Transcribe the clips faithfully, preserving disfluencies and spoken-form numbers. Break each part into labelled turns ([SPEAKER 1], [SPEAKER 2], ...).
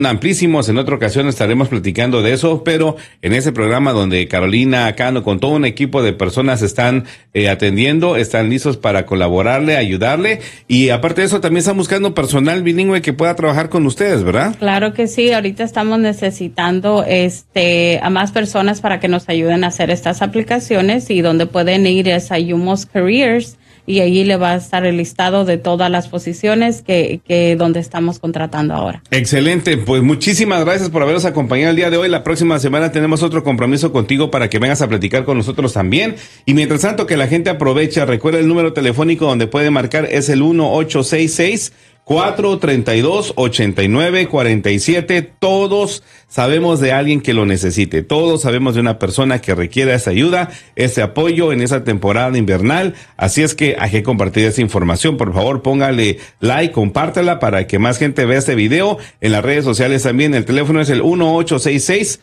[SPEAKER 1] amplísimos. En otra ocasión estaremos platicando de eso, pero en ese programa donde Carolina Cano con todo un equipo de personas están eh, atendiendo, están listos para colaborarle, ayudarle, y aparte de eso también están buscando personal bilingüe que pueda trabajar con ustedes, ¿verdad?
[SPEAKER 2] Claro que sí, ahorita estamos necesitando este a más personas para que nos ayuden a hacer estas aplicaciones, y donde pueden ir es a Yumos Careers, y allí le va a estar el listado de todas las posiciones que, que donde estamos contratando ahora.
[SPEAKER 1] Excelente, pues muchísimas gracias por habernos acompañado el día de hoy. La próxima semana tenemos otro compromiso contigo para que vengas a platicar con nosotros también. Y mientras tanto, que la gente aprovecha, recuerda el número telefónico donde puede marcar, es el uno ocho seis seis, cuatro tres dos, ocho nueve cuatro siete. Todos sabemos de alguien que lo necesite. Todos sabemos de una persona que requiera esa ayuda, ese apoyo en esa temporada invernal. Así es que hay que compartir esa información. Por favor, póngale like, compártela para que más gente vea este video. En las redes sociales también. El teléfono es el uno ocho seis seis,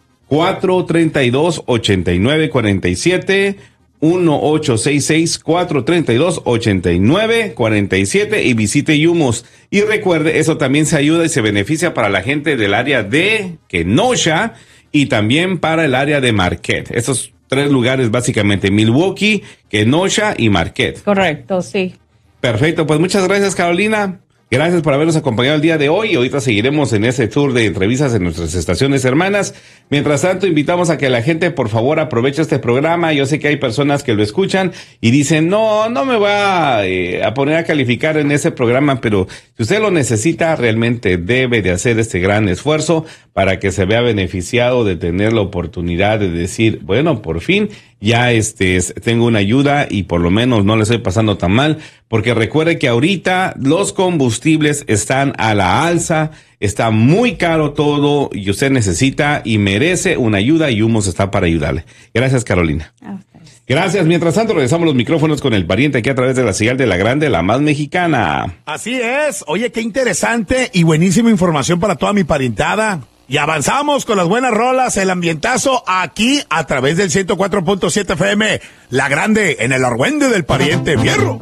[SPEAKER 1] cuatro tres dos, ocho nueve cuatro siete. uno ocho seis seis, cuatro tres dos, ocho nueve cuatro siete, y visite Yumos. Y recuerde, eso también se ayuda y se beneficia para la gente del área de Kenosha y también para el área de Marquette. Esos tres lugares básicamente, Milwaukee, Kenosha y Marquette.
[SPEAKER 2] Correcto, sí.
[SPEAKER 1] Perfecto, pues muchas gracias, Carolina. Gracias por habernos acompañado el día de hoy. Ahorita seguiremos en ese tour de entrevistas en nuestras estaciones hermanas. Mientras tanto, invitamos a que la gente, por favor, aproveche este programa. Yo sé que hay personas que lo escuchan y dicen, no, no me va eh, a poner a calificar en ese programa, pero si usted lo necesita, realmente debe de hacer este gran esfuerzo para que se vea beneficiado de tener la oportunidad de decir, bueno, por fin ya este tengo una ayuda y por lo menos no le estoy pasando tan mal, porque recuerde que ahorita los combustibles están a la alza, está muy caro todo y usted necesita y merece una ayuda, y Yumos está para ayudarle. Gracias, Carolina. Gracias. Mientras tanto, regresamos los micrófonos con el pariente aquí a través de la señal de la grande, la más mexicana.
[SPEAKER 3] Así es. Oye, qué interesante y buenísima información para toda mi parientada. Y avanzamos con las buenas rolas, el ambientazo aquí a través del ciento cuatro punto siete F M, La Grande, en el argüende del pariente Fierro.